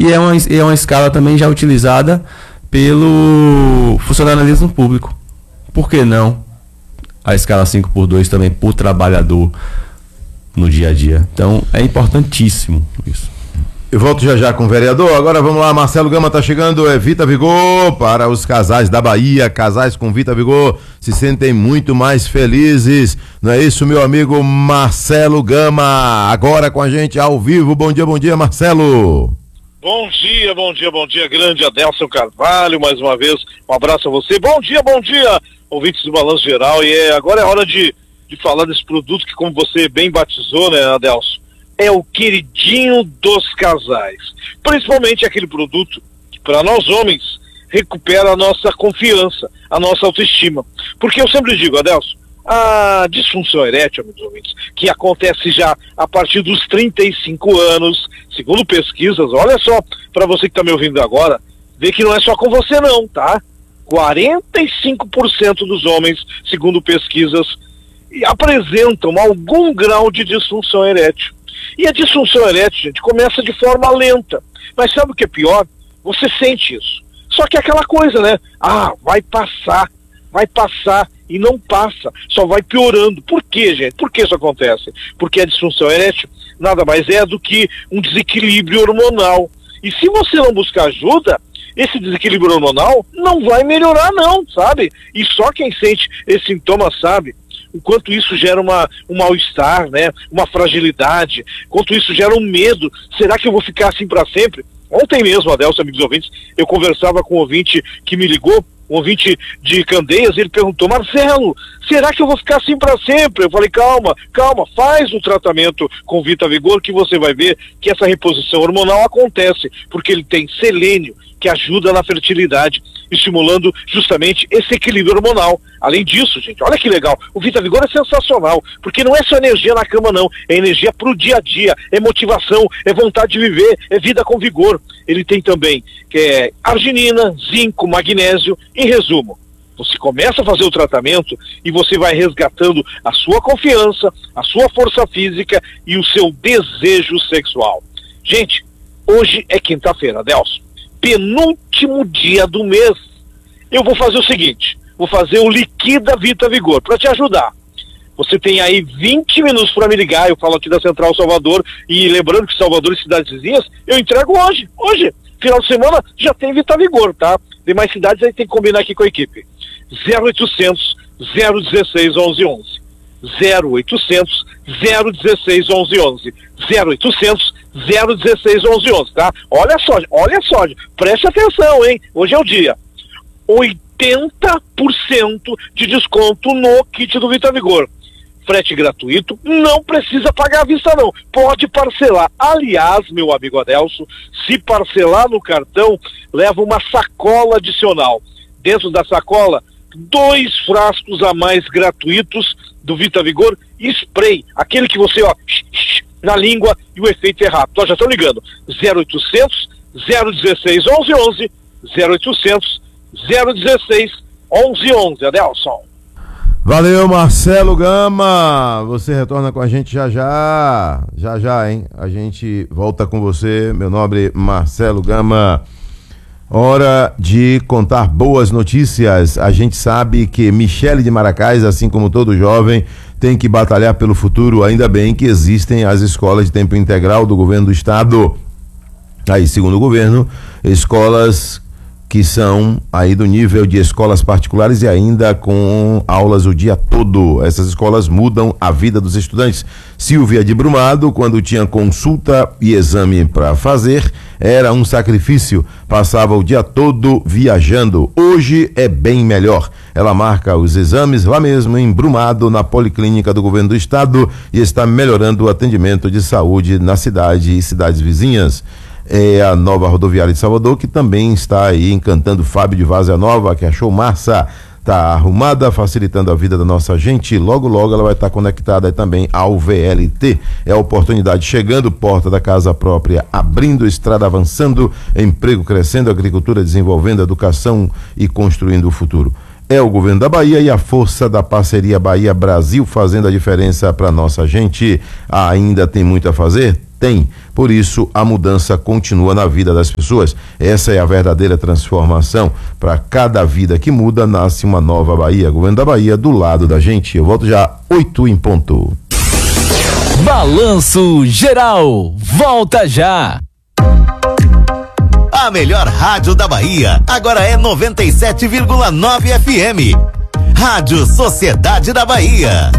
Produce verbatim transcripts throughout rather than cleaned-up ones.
E é uma, é uma escala também já utilizada pelo funcionalismo público. Por que não a escala cinco por dois também para o trabalhador no dia a dia? Então é importantíssimo isso. Eu volto já já com o vereador. Agora vamos lá, Marcelo Gama tá chegando, é Vita Vigor para os casais da Bahia. Casais com Vita Vigor se sentem muito mais felizes, não é isso, meu amigo Marcelo Gama? Agora com a gente ao vivo. Bom dia, bom dia, Marcelo. Bom dia, bom dia, bom dia, grande Adelson Carvalho, mais uma vez, um abraço a você. Bom dia, bom dia, ouvintes do Balanço Geral. E é, agora é hora de, de falar desse produto que, como você bem batizou, né, Adelson, é o queridinho dos casais. Principalmente aquele produto que, para nós homens, recupera a nossa confiança, a nossa autoestima. Porque eu sempre digo, Adelson, a disfunção erétil, amigos ouvintes, que acontece já a partir dos trinta e cinco anos, segundo pesquisas, olha só, para você que está me ouvindo agora, vê que não é só com você não, tá? quarenta e cinco por cento dos homens, segundo pesquisas, apresentam algum grau de disfunção erétil. E a disfunção erétil, gente, começa de forma lenta. Mas sabe o que é pior? Você sente isso. Só que é aquela coisa, né? Ah, vai passar, vai passar e não passa, só vai piorando. Por quê, gente? Por que isso acontece? Porque a disfunção erétil nada mais é do que um desequilíbrio hormonal. E se você não buscar ajuda, esse desequilíbrio hormonal não vai melhorar não, sabe? E só quem sente esse sintoma sabe o quanto isso gera uma, um mal-estar, né? Uma fragilidade, quanto isso gera um medo. Será que eu vou ficar assim para sempre? Ontem mesmo, Adelson, amigos ouvintes, eu conversava com um ouvinte que me ligou, um ouvinte de Candeias, ele perguntou, Marcelo, será que eu vou ficar assim para sempre? Eu falei, calma, calma, faz o tratamento com Vita Vigor que você vai ver que essa reposição hormonal acontece, porque ele tem selênio, que ajuda na fertilidade, estimulando justamente esse equilíbrio hormonal. Além disso, gente, olha que legal, o Vita Vigor é sensacional, porque não é só energia na cama não, é energia pro dia a dia, é motivação, é vontade de viver, é vida com vigor. Ele tem também que é arginina, zinco, magnésio. Em resumo, você começa a fazer o tratamento e você vai resgatando a sua confiança, a sua força física e o seu desejo sexual. Gente, hoje é quinta-feira, Adelson, penúltimo dia do mês. Eu vou fazer o seguinte, vou fazer o Liquida Vita Vigor para te ajudar. Você tem aí vinte minutos para me ligar, eu falo aqui da Central Salvador, e lembrando que Salvador e cidades vizinhas, eu entrego hoje, hoje, final de semana já tem Vita Vigor, tá? Demais cidades aí tem que combinar aqui com a equipe. zero oitocentos, zero dezesseis, onze onze. zero oitocentos, zero dezesseis, onze onze. zero oitocentos, zero dezesseis, onze onze, tá? Olha só, olha só, preste atenção, hein? Hoje é o dia. oitenta por cento de desconto no kit do Vita Vigor. Frete gratuito, não precisa pagar à vista não, pode parcelar. Aliás, meu amigo Adelson, se parcelar no cartão, leva uma sacola adicional. Dentro da sacola, dois frascos a mais gratuitos do Vita Vigor e spray, aquele que você, ó, na língua e o efeito é rápido. Ó, já estão ligando, zero oitocentos, zero dezesseis, onze onze, zero oitocentos, zero dezesseis, onze onze, Adelson. Valeu, Marcelo Gama, você retorna com a gente já já, já já, hein? A gente volta com você, meu nobre Marcelo Gama. Hora de contar boas notícias. A gente sabe que Michele de Maracás, assim como todo jovem, tem que batalhar pelo futuro. Ainda bem que existem as escolas de tempo integral do governo do estado. Aí, segundo o governo, escolas que são aí do nível de escolas particulares e ainda com aulas o dia todo. Essas escolas mudam a vida dos estudantes. Silvia de Brumado, quando tinha consulta e exame para fazer, era um sacrifício. Passava o dia todo viajando. Hoje é bem melhor. Ela marca os exames lá mesmo em Brumado, na Policlínica do Governo do Estado, e está melhorando o atendimento de saúde na cidade e cidades vizinhas. É a nova rodoviária de Salvador, que também está aí encantando Fábio de Vazia Nova, que achou massa, está arrumada, facilitando a vida da nossa gente. Logo, logo ela vai estar conectada também ao V L T. É a oportunidade chegando, porta da casa própria abrindo, estrada avançando, emprego crescendo, agricultura desenvolvendo, educação e construindo o futuro. É o governo da Bahia e a força da parceria Bahia-Brasil fazendo a diferença para nossa gente. Ainda tem muito a fazer? tem. Por isso, a mudança continua na vida das pessoas. Essa é a verdadeira transformação. Para cada vida que muda, nasce uma nova Bahia. Governo da Bahia, do lado da gente. Eu volto já, oito em ponto. Balanço Geral, volta já. A melhor rádio da Bahia agora é noventa e sete vírgula nove F M. Rádio Sociedade da Bahia.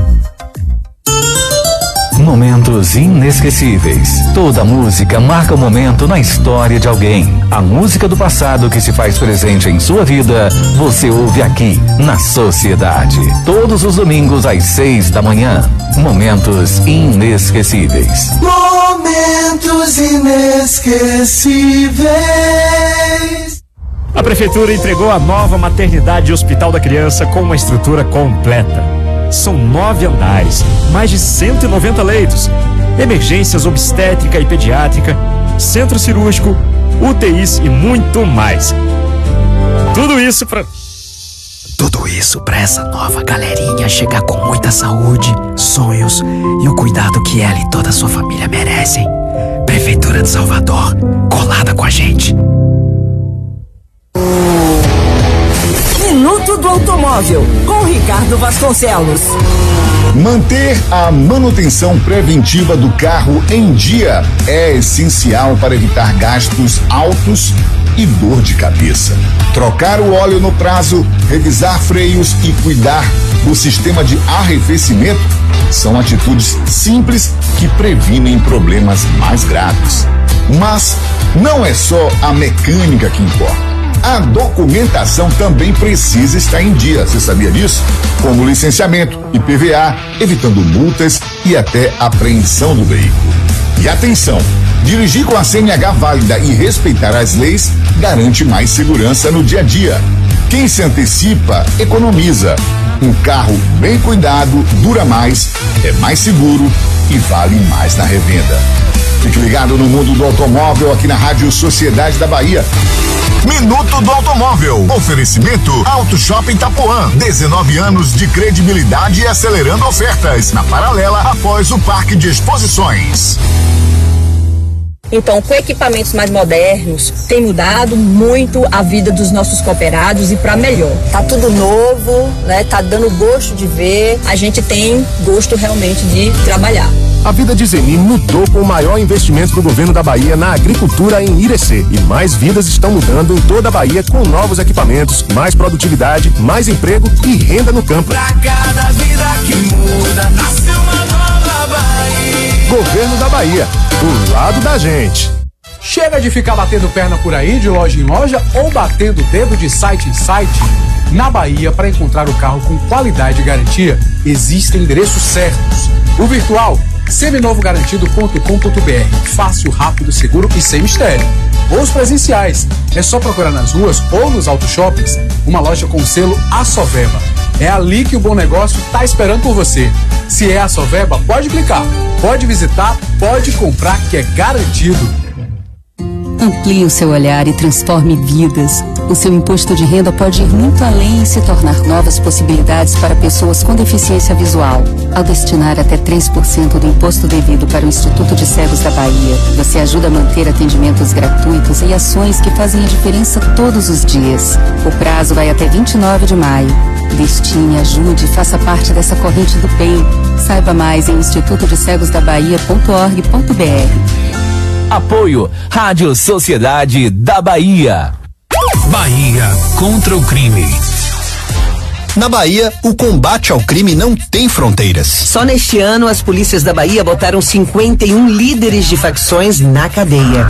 Momentos inesquecíveis. Toda música marca um momento na história de alguém. A música do passado que se faz presente em sua vida, você ouve aqui na Sociedade. Todos os domingos às seis da manhã. Momentos inesquecíveis. Momentos inesquecíveis. A Prefeitura entregou a nova maternidade e hospital da criança com uma estrutura completa. São nove andares, mais de cento e noventa leitos, emergências obstétrica e pediátrica, centro cirúrgico, U T Is e muito mais. Tudo isso para... Tudo isso para essa nova galerinha chegar com muita saúde, sonhos e o cuidado que ela e toda a sua família merecem. Prefeitura de Salvador, colada com a gente. Minuto do Automóvel, com Ricardo Vasconcelos. Manter a manutenção preventiva do carro em dia é essencial para evitar gastos altos e dor de cabeça. Trocar o óleo no prazo, revisar freios e cuidar do sistema de arrefecimento são atitudes simples que previnem problemas mais graves. Mas não é só a mecânica que importa. A documentação também precisa estar em dia, você sabia disso? Como licenciamento, I P V A, evitando multas e até apreensão do veículo. E atenção, dirigir com a C N H válida e respeitar as leis garante mais segurança no dia a dia. Quem se antecipa, economiza. Um carro bem cuidado dura mais, é mais seguro e vale mais na revenda. Fique ligado no mundo do automóvel aqui na Rádio Sociedade da Bahia. Minuto do Automóvel. Oferecimento Auto Shopping Itapuã. dezenove anos de credibilidade e acelerando ofertas. Na paralela, após o Parque de Exposições. Então, com equipamentos mais modernos, tem mudado muito a vida dos nossos cooperados e para melhor. Tá tudo novo, né? Tá dando gosto de ver. A gente tem gosto realmente de trabalhar. A vida de Zeni mudou com o maior investimento do governo da Bahia na agricultura em Irecê. E mais vidas estão mudando em toda a Bahia com novos equipamentos, mais produtividade, mais emprego e renda no campo. Pra cada vida que muda, nasce uma nova Bahia. Governo da Bahia, do lado da gente. Chega de ficar batendo perna por aí, de loja em loja, ou batendo dedo de site em site. Na Bahia, para encontrar o carro com qualidade e garantia, existem endereços certos. O virtual, seminovo garantido ponto com ponto b r. Fácil, rápido, seguro e sem mistério. Ou os presenciais. É só procurar nas ruas ou nos auto shoppings uma loja com o selo Assoveba. É ali que o bom negócio está esperando por você. Se é Assoveba, pode clicar, pode visitar, pode comprar, que é garantido. Amplie o seu olhar e transforme vidas. O seu imposto de renda pode ir muito além e se tornar novas possibilidades para pessoas com deficiência visual. Ao destinar até três por cento do imposto devido para o Instituto de Cegos da Bahia, você ajuda a manter atendimentos gratuitos e ações que fazem a diferença todos os dias. O prazo vai até vinte e nove de maio. Destine, ajude e faça parte dessa corrente do bem. Saiba mais em instituto de cegos da bahia ponto org ponto b r. Apoio Rádio Sociedade da Bahia. Bahia contra o crime. Na Bahia, o combate ao crime não tem fronteiras. Só neste ano, as polícias da Bahia botaram cinquenta e um líderes de facções na cadeia.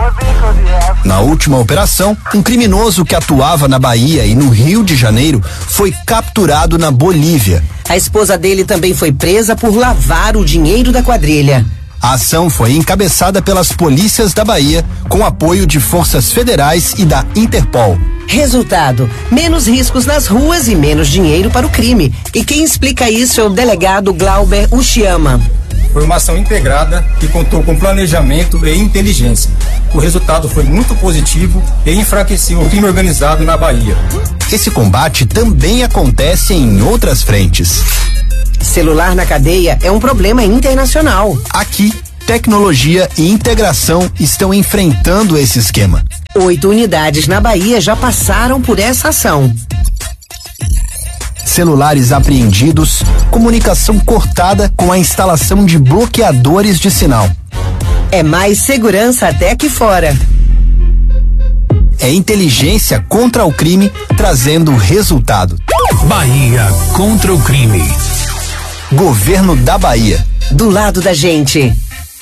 Na última operação, um criminoso que atuava na Bahia e no Rio de Janeiro foi capturado na Bolívia. A esposa dele também foi presa por lavar o dinheiro da quadrilha. A ação foi encabeçada pelas polícias da Bahia, com apoio de forças federais e da Interpol. Resultado: menos riscos nas ruas e menos dinheiro para o crime. E quem explica isso é o delegado Glauber Uchiama. Foi uma ação integrada que contou com planejamento e inteligência. O resultado foi muito positivo e enfraqueceu o crime organizado na Bahia. Esse combate também acontece em outras frentes. Celular na cadeia é um problema internacional. Aqui tecnologia e integração estão enfrentando esse esquema. Oito unidades na Bahia já passaram por essa ação. Celulares apreendidos, comunicação cortada com a instalação de bloqueadores de sinal. É mais segurança até aqui fora. É inteligência contra o crime, trazendo resultado. Bahia contra o crime. Governo da Bahia. Do lado da gente.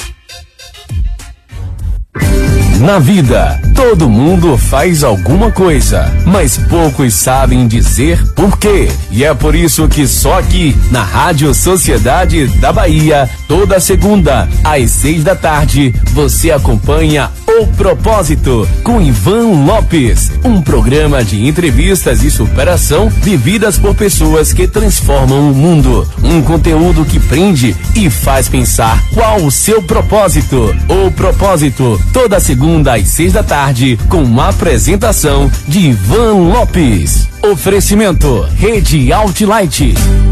Na vida, todo mundo faz alguma coisa, mas poucos sabem dizer por quê. E é por isso que só aqui, na Rádio Sociedade da Bahia, toda segunda, às seis da tarde, você acompanha O Propósito, com Ivan Lopes, um programa de entrevistas e superação vividas por pessoas que transformam o mundo. Um conteúdo que prende e faz pensar qual o seu propósito. O Propósito, toda segunda às seis da tarde, com uma apresentação de Ivan Lopes. Oferecimento Rede Outlight.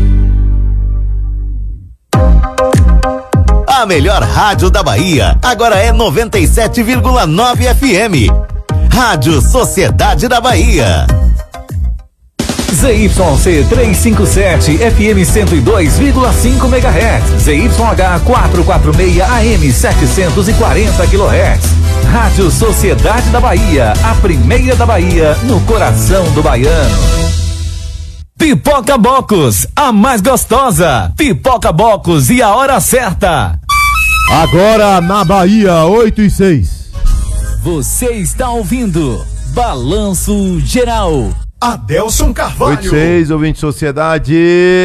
A melhor rádio da Bahia agora é noventa e sete vírgula nove F M. Rádio Sociedade da Bahia. Z Y C trezentos e cinquenta e sete, F M cento e dois vírgula cinco megahertz, Z Y H quatrocentos e quarenta e seis, A M setecentos e quarenta quilohertz. Rádio Sociedade da Bahia, a primeira da Bahia, no coração do baiano. Pipoca Bocos, a mais gostosa. Pipoca Bocos e a hora certa. Agora na Bahia, oito e seis. Você está ouvindo Balanço Geral. Adelson Carvalho. oito e seis, ouvinte Sociedade.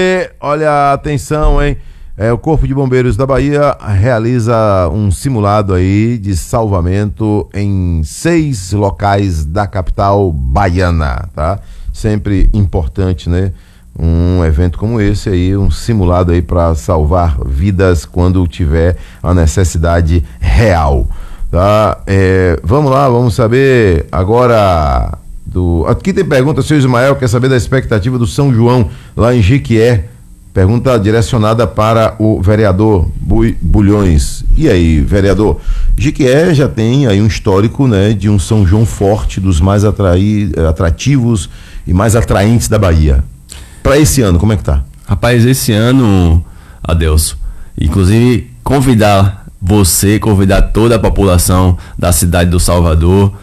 Olha, atenção, hein? É, o Corpo de Bombeiros da Bahia realiza um simulado aí de salvamento em seis locais da capital baiana, tá? Sempre importante, né? Um evento como esse aí, um simulado aí para salvar vidas quando tiver a necessidade real, tá? É, vamos lá, vamos saber agora do... Aqui tem pergunta, seu Ismael quer saber da expectativa do São João lá em Jequié. Pergunta direcionada para o vereador Bui, Bulhões. E aí, vereador? Jequié já tem aí um histórico, né, de um São João forte, dos mais atrai, atrativos e mais atraentes da Bahia. Para esse ano, como é que tá? Rapaz, esse ano, Adelson, inclusive convidar você, convidar toda a população da cidade do Salvador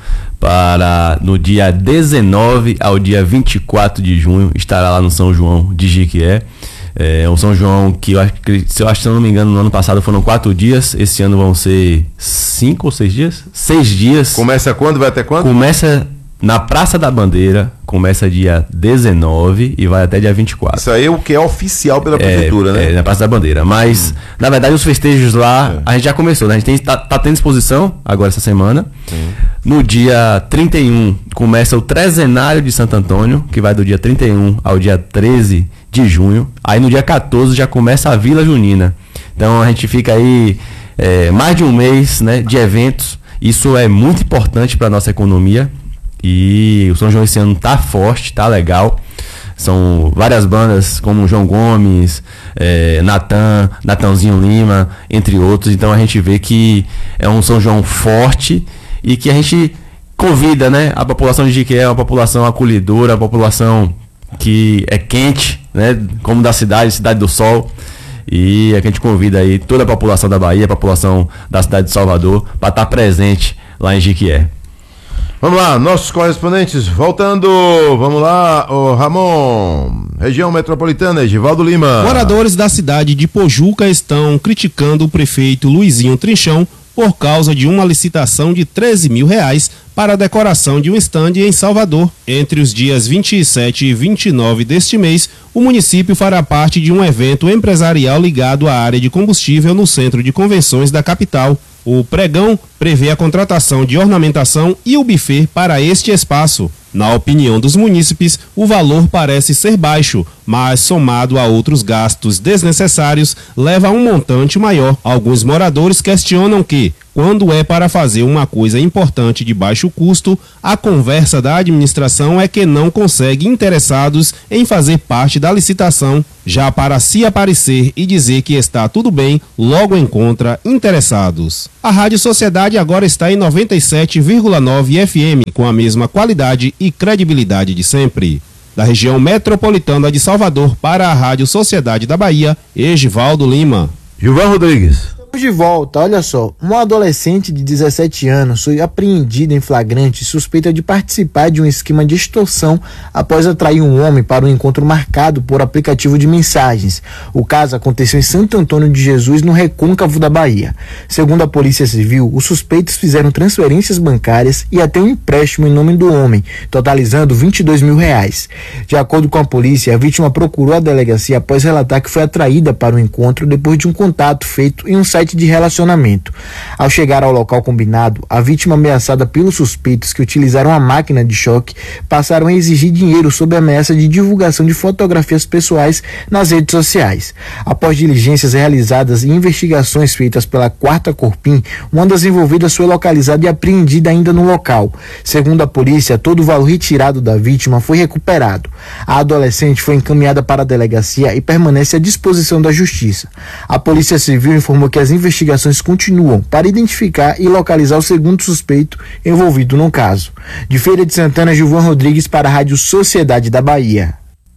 para no dia dezenove ao dia vinte e quatro de junho estará lá no São João de Jequié. É um São João que eu acho que, se eu acho que se eu não me engano, no ano passado foram quatro dias, esse ano vão ser cinco ou seis dias? Seis dias. Começa quando? Vai até quando? Começa na Praça da Bandeira, começa dia dezenove e vai até dia vinte e quatro. Isso aí é o que é oficial pela prefeitura, é, né? É, na Praça da Bandeira. Mas, hum. na verdade, os festejos lá, é. a gente já começou, né? A gente tem, tá, tá tendo exposição agora essa semana. Sim. No dia trinta e um começa o Trezenário de Santo Antônio, que vai do dia trinta e um ao dia treze de junho. Aí no dia quatorze já começa a Vila Junina. Então a gente fica aí é, mais de um mês, né, de eventos. Isso é muito importante para nossa economia. E o São João esse ano tá forte, tá legal. São várias bandas como João Gomes, é, Natan, Natanzinho Lima, entre outros. Então a gente vê que é um São João forte e que a gente convida, né, a população de Jequié, uma população acolhedora, uma população que é quente, né, como da cidade, Cidade do Sol. E é que a gente convida aí toda a população da Bahia, a população da cidade de Salvador, para estar presente lá em Jequié. Vamos lá, nossos correspondentes, voltando, vamos lá, o Ramon, região metropolitana, Egivaldo Lima. Moradores da cidade de Pojuca estão criticando o prefeito Luizinho Trinchão por causa de uma licitação de treze mil reais para a decoração de um estande em Salvador. Entre os dias vinte e sete e vinte e nove deste mês, o município fará parte de um evento empresarial ligado à área de combustível no centro de convenções da capital. O pregão prevê a contratação de ornamentação e o buffet para este espaço. Na opinião dos munícipes, o valor parece ser baixo, mas somado a outros gastos desnecessários, leva a um montante maior. Alguns moradores questionam que, Quando é para fazer uma coisa importante de baixo custo, a conversa da administração é que não consegue interessados em fazer parte da licitação. Já para se aparecer e dizer que está tudo bem, logo encontra interessados. A Rádio Sociedade agora está em noventa e sete vírgula nove F M, com a mesma qualidade e credibilidade de sempre. Da região metropolitana de Salvador para a Rádio Sociedade da Bahia, Egivaldo Lima. Gilvan Rodrigues. De volta, olha só, uma adolescente de dezessete anos foi apreendida em flagrante suspeita de participar de um esquema de extorsão após atrair um homem para um encontro marcado por aplicativo de mensagens. O caso aconteceu em Santo Antônio de Jesus, no recôncavo da Bahia. Segundo a Polícia Civil, os suspeitos fizeram transferências bancárias e até um empréstimo em nome do homem, totalizando vinte e dois mil reais. De acordo com a polícia, a vítima procurou a delegacia após relatar que foi atraída para o encontro depois de um contato feito em um site de relacionamento. Ao chegar ao local combinado, a vítima, ameaçada pelos suspeitos que utilizaram a máquina de choque, passaram a exigir dinheiro sob ameaça de divulgação de fotografias pessoais nas redes sociais. Após diligências realizadas e investigações feitas pela quarta Corpim, uma das envolvidas foi localizada e apreendida ainda no local. Segundo a polícia, todo o valor retirado da vítima foi recuperado. A adolescente foi encaminhada para a delegacia e permanece à disposição da justiça. A Polícia Civil informou que as investigações continuam para identificar e localizar o segundo suspeito envolvido no caso. De Feira de Santana, Gilvan Rodrigues para a Rádio Sociedade da Bahia.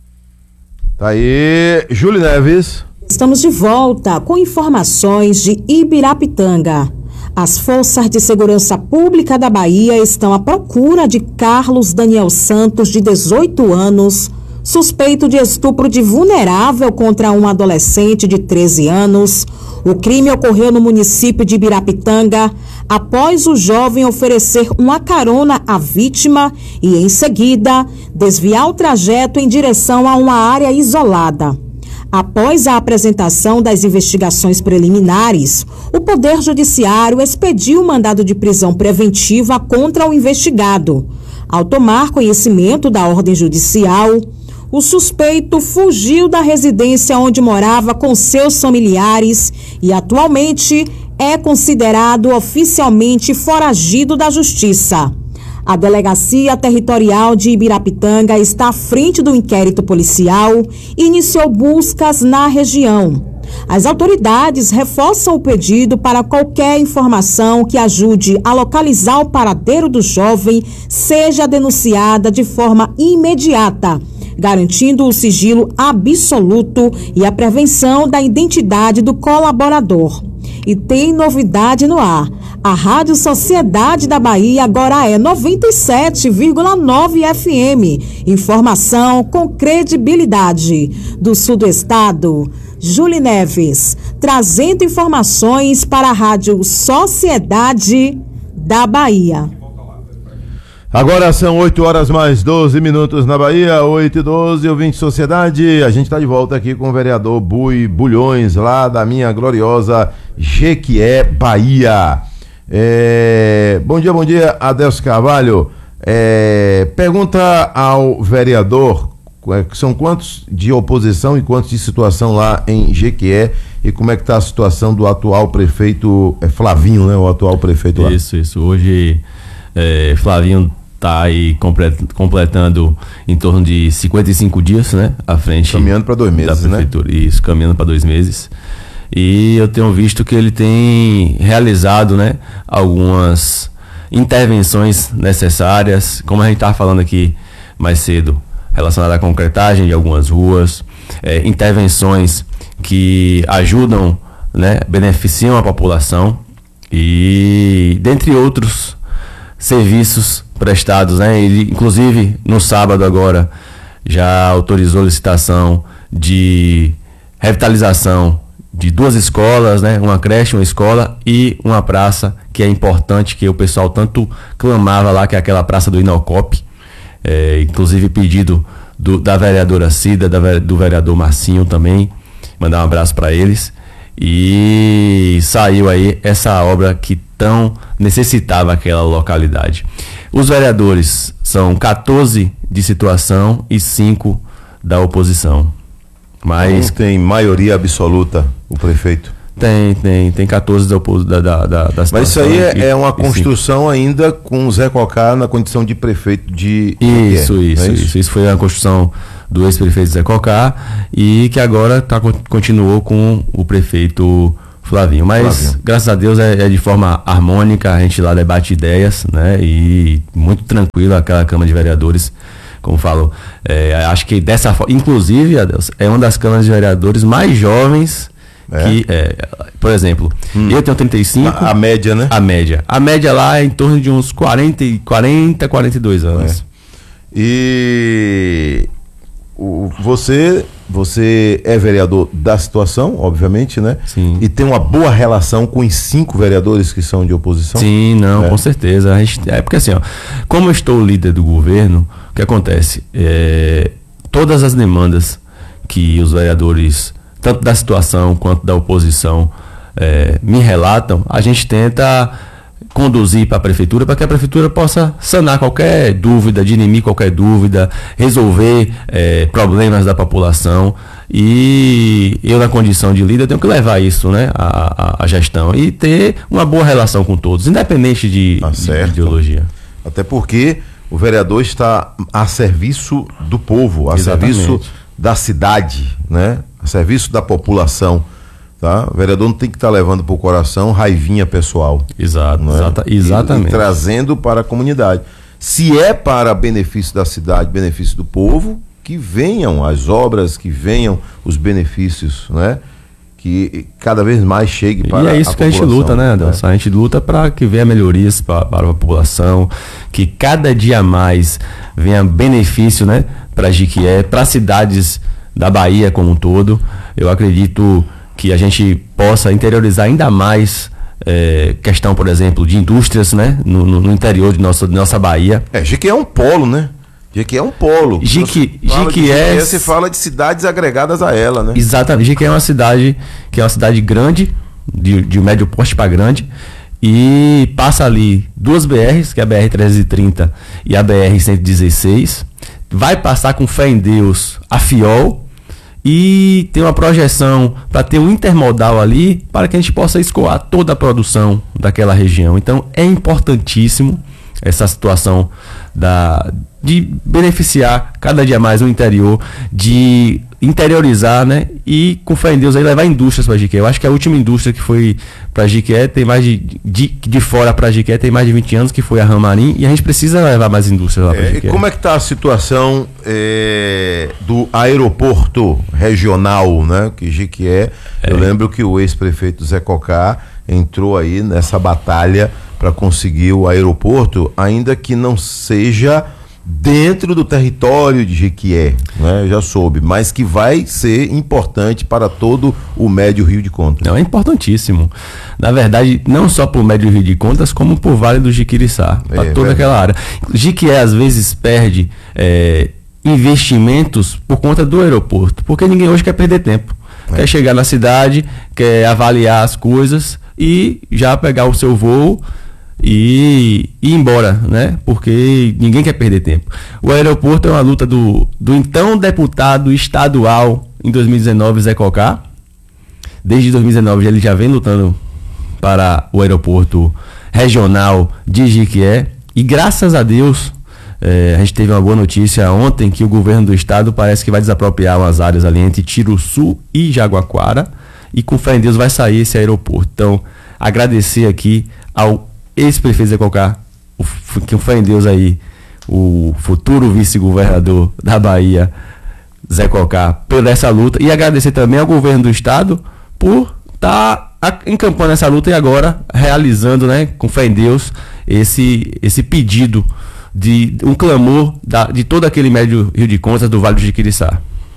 Tá aí, Júlio Neves. Estamos de volta com informações de Ibirapitanga. As forças de segurança pública da Bahia estão à procura de Carlos Daniel Santos, de dezoito anos, suspeito de estupro de vulnerável contra um adolescente de treze anos. O crime ocorreu no município de Ibirapitanga após o jovem oferecer uma carona à vítima e, em seguida, desviar o trajeto em direção a uma área isolada. Após a apresentação das investigações preliminares, o Poder Judiciário expediu o mandado de prisão preventiva contra o investigado. Ao tomar conhecimento da ordem judicial, o suspeito fugiu da residência onde morava com seus familiares e atualmente é considerado oficialmente foragido da Justiça. A Delegacia Territorial de Ibirapitanga está à frente do inquérito policial e iniciou buscas na região. As autoridades reforçam o pedido para qualquer informação que ajude a localizar o paradeiro do jovem seja denunciada de forma imediata, garantindo o sigilo absoluto e a prevenção da identidade do colaborador. E tem novidade no ar. A Rádio Sociedade da Bahia agora é noventa e sete vírgula nove F M. Informação com credibilidade. Do sul do estado, Júlia Neves, trazendo informações para a Rádio Sociedade da Bahia. Agora são oito horas mais doze minutos na Bahia, oito e doze, ouvinte Sociedade. A gente está de volta aqui com o vereador Bui Bulhões, lá da minha gloriosa Jequié, Bahia. É... Bom dia, bom dia, Adelso Carvalho. É... Pergunta ao vereador, são quantos de oposição e quantos de situação lá em Jequié, e como é que está a situação do atual prefeito, é Flavinho, né? O atual prefeito lá. Isso, isso. Hoje, é, Flavinho está aí completando em torno de cinquenta e cinco dias, né? À frente. Caminhando para dois meses, da prefeitura. Né? Isso, caminhando para dois meses. E eu tenho visto que ele tem realizado, né, algumas intervenções necessárias, como a gente estava falando aqui mais cedo, relacionada à concretagem de algumas ruas, é, intervenções que ajudam, né, beneficiam a população e dentre outros serviços prestados, né? Ele, inclusive, no sábado agora, já autorizou licitação de revitalização de duas escolas, né? Uma creche, uma escola e uma praça que é importante, que o pessoal tanto clamava lá, que é aquela praça do Inocop, é, inclusive pedido do, da vereadora Cida, da, do vereador Marcinho também, mandar um abraço para eles. E saiu aí essa obra que tão necessitava aquela localidade. Os vereadores são quatorze de situação e cinco da oposição. Mas não tem maioria absoluta o prefeito? Tem, tem, tem quatorze da, da, da, da situação. Mas isso aí é, e, é uma construção ainda com o Zé Cocá na condição de prefeito de... Isso, é, isso, é isso, isso. Isso foi a construção do ex-prefeito Zé Cocá e que agora tá, continuou com o prefeito Flavinho. Mas, Flavinho. graças a Deus, é, é de forma harmônica, a gente lá debate ideias, né? E muito tranquilo aquela Câmara de Vereadores, como falo. É, acho que dessa forma, inclusive, Adeus, é uma das câmaras de vereadores mais jovens. É. Que, é, por exemplo, hum. eu tenho trinta e cinco. A, a média, né? A média. A média lá é em torno de uns quarenta, quarenta, quarenta e dois anos. É. E o, você, você é vereador da situação, obviamente, né? Sim. E tem uma boa relação com os cinco vereadores que são de oposição? Sim, não, é. com certeza. A gente, é porque assim, ó, como eu estou líder do governo, o que acontece? É, todas as demandas que os vereadores, tanto da situação quanto da oposição, é, me relatam, a gente tenta conduzir para a prefeitura para que a prefeitura possa sanar qualquer dúvida, dirimir qualquer dúvida, resolver é, problemas da população. E eu, na condição de líder, tenho que levar isso, né, a, a, a gestão e ter uma boa relação com todos, independente de, tá de ideologia. Até porque o vereador está a serviço do povo, a Exatamente. serviço da cidade, né? A serviço da população, tá? O vereador não tem que estar tá levando para o coração raivinha pessoal. Exato, né? exata, exatamente. E, e trazendo para a comunidade. Se é para benefício da cidade, benefício do povo, que venham as obras, que venham os benefícios, né? Que cada vez mais chegue para a população. E é isso que a gente luta, né, Adelson? Né? A gente luta para que venha melhorias para, para a população, que cada dia mais venha benefício, né, para Jiquié, para as cidades da Bahia como um todo. Eu acredito que a gente possa interiorizar ainda mais é, questão, por exemplo, de indústrias, né, no, no interior de nossa, de nossa Bahia. É, Jiquié é um polo, né? Jiquié é um polo. Jiqui, Jiquié, você fala de cidades agregadas a ela, né? Exatamente. Jiquié é uma cidade que é uma cidade grande, de, de médio porte para grande, e passa ali duas B Rs, que é a B R trezentos e trinta e a B R cento e dezesseis. Vai passar com fé em Deus a Fiol e tem uma projeção para ter um intermodal ali para que a gente possa escoar toda a produção daquela região. Então é importantíssimo essa situação da, de beneficiar cada dia mais o interior, de interiorizar, né? E com fé em Deus aí levar indústrias para Jiquié. Eu acho que a última indústria que foi para Jiquié tem mais de, de de fora para Jiquié tem mais de vinte anos, que foi a Ramarim, e a gente precisa levar mais indústrias lá para é, Jiquié. E como é que está a situação é, do aeroporto regional, né? Que Jiquié, é. Eu lembro que o ex-prefeito Zé Cocá entrou aí nessa batalha para conseguir o aeroporto, ainda que não seja dentro do território de Jiquié, né? Eu já soube, mas que vai ser importante para todo o Médio Rio de Contas. Não, é importantíssimo. Na verdade, não só para o Médio Rio de Contas, como para o Vale do Jiquiriçá, para é, toda é. aquela área. Jiquié às vezes perde é, investimentos por conta do aeroporto, porque ninguém hoje quer perder tempo. É. Quer chegar na cidade, quer avaliar as coisas e já pegar o seu voo e ir embora, né? Porque ninguém quer perder tempo. O aeroporto é uma luta do, do então deputado estadual em dois mil e dezenove, Zé Cocá. Desde dois mil e dezenove ele já vem lutando para o aeroporto regional de Jiquié. E graças a Deus, eh, a gente teve uma boa notícia ontem que o governo do estado parece que vai desapropriar umas áreas ali entre Tiruçu e Jaguaquara. E com fé em Deus vai sair esse aeroporto. Então, agradecer aqui ao ex-prefeito Zé Cocá, que fé em Deus aí, o futuro vice-governador da Bahia, Zé Cocá, por essa luta, e agradecer também ao governo do estado por estar tá encampando essa luta e agora realizando, né, com fé em Deus, esse, esse pedido de um clamor da, de todo aquele Médio Rio de Contas do Vale do Jiquiriçá.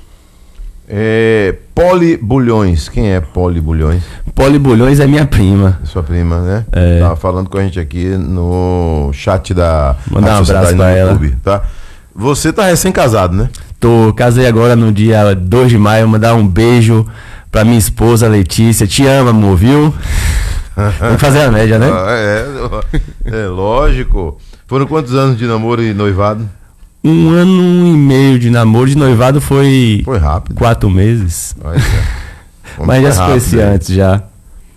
É, Poli Bulhões, quem é Poli Bulhões? Poli Bulhões é minha prima. Sua prima, né? É. Tava falando com a gente aqui no chat da Mandar um abraço pra ela. YouTube, tá? Você tá recém-casado, né? Tô, casei agora no dia dois de maio, mandar um beijo pra minha esposa Letícia. Te amo, amor, viu? Vamos fazer a média, né? É, é lógico. Foram quantos anos de namoro e noivado? Um ano e meio de namoro, de noivado foi... Foi rápido. Quatro meses. Olha, mas já se conhecia antes, já.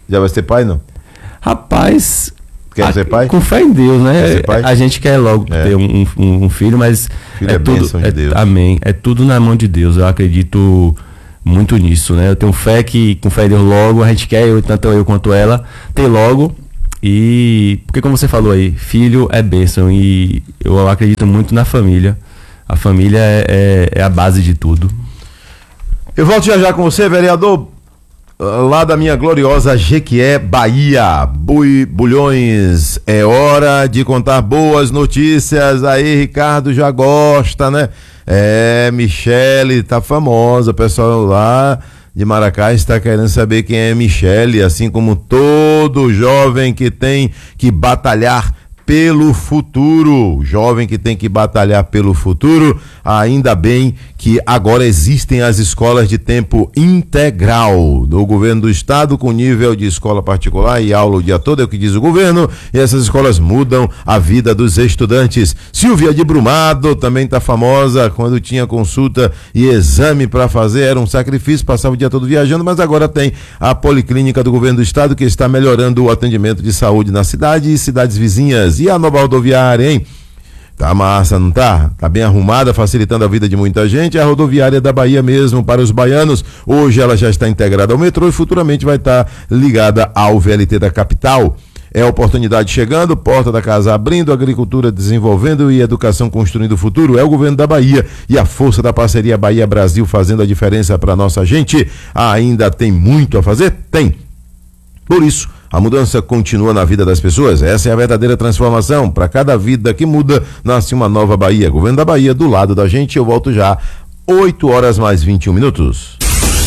Já vai ser pai, não? Rapaz... Quer a, ser pai? Com fé em Deus, né? Quer ser pai? A gente quer logo é. ter um, um, um filho, mas... Filho é, é tudo, bênção de é, Deus. Amém. É tudo na mão de Deus. Eu acredito muito nisso, né? Eu tenho fé que, com fé em Deus, logo a gente quer, eu, tanto eu quanto ela, ter logo. E... Porque como você falou aí, filho é bênção. E eu acredito muito na família. A família é, é, é a base de tudo. Eu volto já já com você, vereador, lá da minha gloriosa Jequié, Bahia. Bui, Bulhões, é hora de contar boas notícias. Aí, Ricardo já gosta, né? É, Michele tá famosa, o pessoal lá de Maracá está querendo saber quem é Michele, assim como todo jovem que tem que batalhar pelo futuro, jovem que tem que batalhar pelo futuro. Ainda bem que agora existem as escolas de tempo integral do governo do estado, com nível de escola particular e aula o dia todo, é o que diz o governo, e essas escolas mudam a vida dos estudantes. Silvia de Brumado também está famosa, quando tinha consulta e exame para fazer, era um sacrifício, passava o dia todo viajando, mas agora tem a policlínica do governo do estado que está melhorando o atendimento de saúde na cidade e cidades vizinhas. E a nova rodoviária, hein? Tá massa, não tá? Tá bem arrumada, facilitando a vida de muita gente. A rodoviária da Bahia mesmo, para os baianos. Hoje ela já está integrada ao metrô e futuramente vai estar ligada ao V L T da capital. É a oportunidade chegando, porta da casa abrindo, agricultura desenvolvendo e educação construindo o futuro. É o governo da Bahia e a força da parceria Bahia-Brasil fazendo a diferença para nossa gente. Ainda tem muito a fazer? Tem. Por isso, a mudança continua na vida das pessoas. Essa é a verdadeira transformação. Para cada vida que muda, nasce uma nova Bahia. Governo da Bahia, do lado da gente. Eu volto já. oito horas mais vinte e um minutos.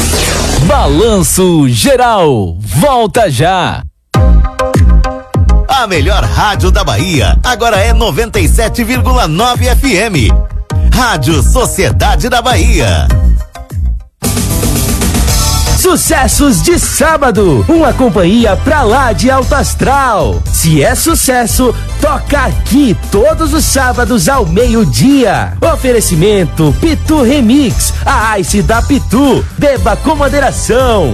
Balanço Geral. Volta já. A melhor rádio da Bahia agora é noventa e sete vírgula nove F M. Rádio Sociedade da Bahia. Sucessos de sábado, uma companhia pra lá de alto astral. Se é sucesso, toca aqui todos os sábados ao meio-dia. Oferecimento Pitu Remix, a Ice da Pitu. Beba com moderação.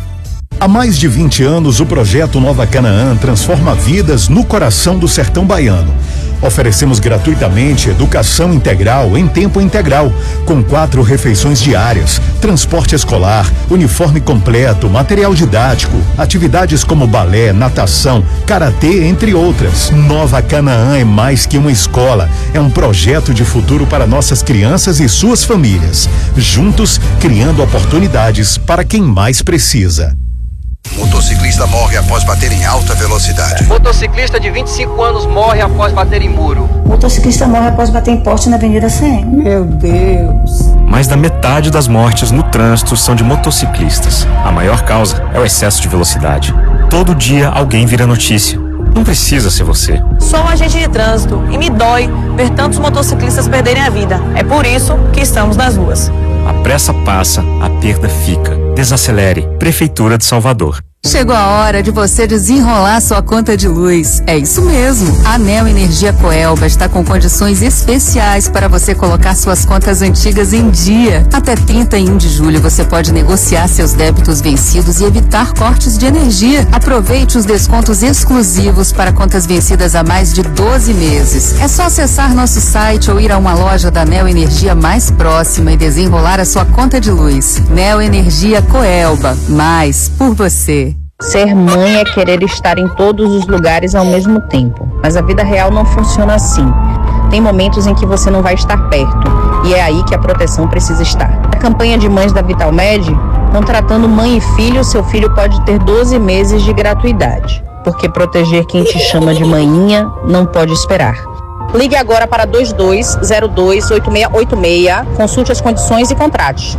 Há mais de vinte anos, o projeto Nova Canaã transforma vidas no coração do sertão baiano. Oferecemos gratuitamente educação integral em tempo integral, com quatro refeições diárias, transporte escolar, uniforme completo, material didático, atividades como balé, natação, karatê, entre outras. Nova Canaã é mais que uma escola, é um projeto de futuro para nossas crianças e suas famílias. Juntos, criando oportunidades para quem mais precisa. Motociclista morre após bater em alta velocidade. Motociclista de vinte e cinco anos morre após bater em muro. Motociclista morre após bater em poste na Avenida C M. Meu Deus. Mais da metade das mortes no trânsito são de motociclistas. A maior causa é o excesso de velocidade. Todo dia alguém vira notícia. Não precisa ser você. Sou um agente de trânsito e me dói ver tantos motociclistas perderem a vida. É por isso que estamos nas ruas. A pressa passa, a perda fica. Desacelere. Prefeitura de Salvador. Chegou a hora de você desenrolar sua conta de luz. É isso mesmo. A Neo Energia Coelba está com condições especiais para você colocar suas contas antigas em dia. Até trinta e um de julho você pode negociar seus débitos vencidos e evitar cortes de energia. Aproveite os descontos exclusivos para contas vencidas há mais de doze meses. É só acessar nosso site ou ir a uma loja da Neo Energia mais próxima e desenrolar a sua conta de luz. Neo Energia Coelba. Mais por você. Ser mãe é querer estar em todos os lugares ao mesmo tempo, mas a vida real não funciona assim. Tem momentos em que você não vai estar perto, e é aí que a proteção precisa estar. A campanha de mães da Vitalmed, contratando mãe e filho, seu filho pode ter doze meses de gratuidade, porque proteger quem te chama de maninha não pode esperar. Ligue agora para dois dois zero dois oito seis oito seis, consulte as condições e contrate.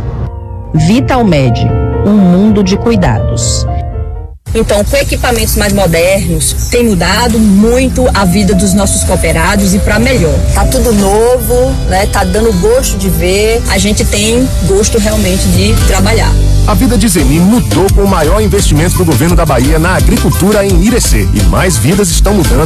Vitalmed, um mundo de cuidados. Então, com equipamentos mais modernos, tem mudado muito a vida dos nossos cooperados e para melhor. Tá tudo novo, né? Tá dando gosto de ver. A gente tem gosto realmente de trabalhar. A vida de Zeni mudou com o maior investimento do governo da Bahia na agricultura em Irecê. E mais vidas estão mudando